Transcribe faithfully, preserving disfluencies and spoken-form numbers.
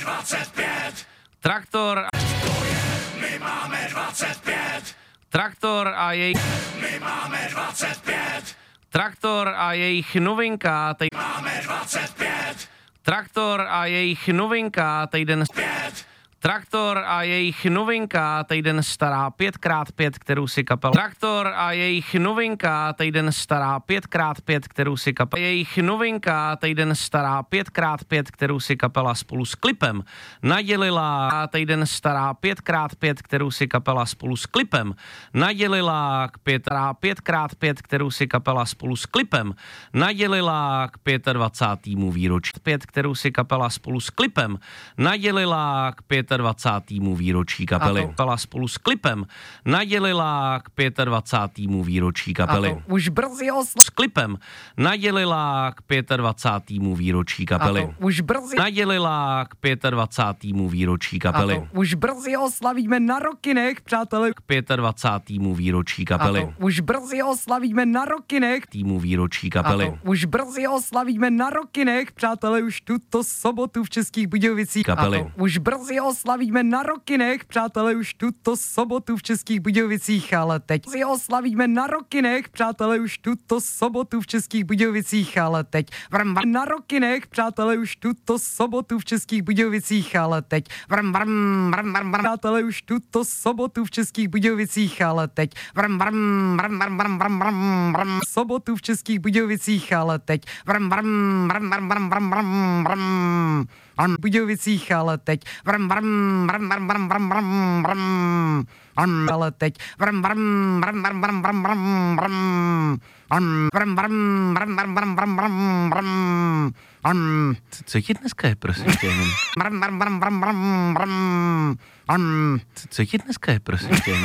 dvacet pět. Traktor. To je, my máme dvacet pět. Traktor a jejich... My máme dvacet pět. Traktor a jejich novinka. Tej... Máme dvacet pět. Traktor a jejich novinka. Týden... Pět. Traktor a jejich novinka, týden stará pět krát pět, kterou si kapela. Traktor a jejich novinka, týden stará pět krát pět, kterou si kapela. Jejich novinka, týden stará pět krát pět, kterou si kapela spolu s klipem nadělila. A týden stará pět krát pět, kterou si kapela spolu s klipem nadělila k pět krát pět, kterou si kapela spolu s klipem nadělila k dvacátému pátého výročí. pět, kterou si kapela spolu s klipem nadělila k dvacátému pátého výročí kapely. Kapela spolu s klipem nadělila k dvacátému pátého výročí kapely. Už brzy osla... S klipem nadělila k dvacátému pátého výročí kapely. Už brzy... Nadělila k dvacátému pátého výročí kapely. Už brzy oslavíme na Rokinech, přátelé. K dvacátému pátému výročí kapely. Už brzy oslavíme na Rokinech. Týmu výročí kapely. Už brzy oslavíme na Rokinech, přátelé, už tuto sobotu v Českých Budějovicích. Kapely. Už brzy oslavíme na Rokinech, přátelé, už tuto sobotu v Českých Budějovicích, ale teď si oslavíme na Rokinech, přátelé, už tuto sobotu v Českých Budějovicích, ale teď vrm, vrm, na Rokinech, přátelé, už tuto sobotu v Českých Budějovicích, ale teď vrm, vrm, vrm, vrm, vrm, přátelé, už tuto sobotu v Českých Budějovicích, ale teď vrm, vrm, vrm, vrm, vrm, vrm, vrm, vrm, sobotu v Českých Budějovicích, ale teď vrm, vrm, vrm, vrm, vrm, vrm, vrm, vrm, v Budějovicích, ale teď vrm, vrm, vrm, vrm, vrm, vrm, vrm, vrm, vrm, ale teď vrm, vrm, vrm, vrm, vrm, vrm, vrm, vrm, vrm, vrm, vrm, vrm, vrm, vrm, vrm, vrm, vrm. Co ti dneska je, prosím tě? Vrm, vrm, vrm, vrm, vrm, vrm, vrm. Co ti dneska je, prosím tě?